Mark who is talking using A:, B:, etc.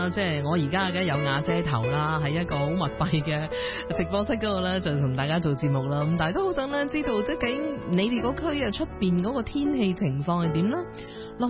A: 即係我而家梗係有瓦遮頭啦，喺一個好密閉嘅直播室嗰度咧，就同大家做節目啦。咁但係都好想咧知道，即係究竟你哋嗰區啊出邊嗰個天氣情況係點啦？落